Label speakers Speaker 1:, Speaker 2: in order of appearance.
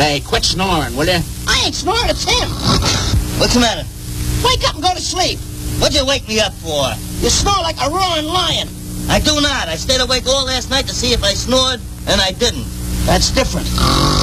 Speaker 1: Hey, quit snoring, will you?
Speaker 2: I ain't snoring, it's him.
Speaker 3: What's the matter?
Speaker 2: Wake up and go to sleep.
Speaker 3: What'd you wake me up for?
Speaker 2: You snore like a roaring lion.
Speaker 3: I do not. I stayed awake all last night to see if I snored, and I didn't.
Speaker 2: That's different.